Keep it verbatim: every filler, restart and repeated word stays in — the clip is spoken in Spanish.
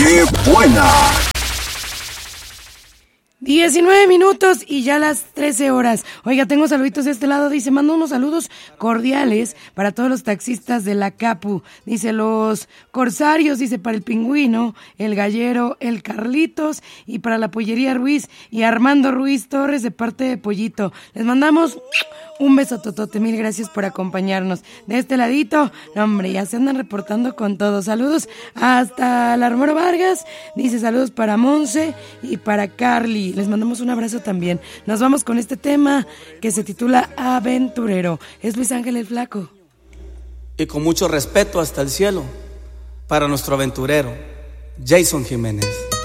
¡Qué buena! diecinueve minutos y ya las trece horas. Oiga, tengo saluditos de este lado. Dice, mando unos saludos cordiales para todos los taxistas de la Capu. Dice, los corsarios, dice, para el Pingüino, el Gallero, el Carlitos y para la Pollería Ruiz y Armando Ruiz Torres de parte de Pollito. Les mandamos un beso totote. Mil gracias por acompañarnos. De este ladito, no, hombre, ya se andan reportando con todo. Saludos hasta la Armoro Vargas. Dice, saludos para Monse y para Carly. Les mandamos un abrazo también. Nos vamos con este tema que se titula Aventurero. Es Luis Ángel el Flaco. Y con mucho respeto hasta el cielo, para nuestro aventurero, Jason Jiménez.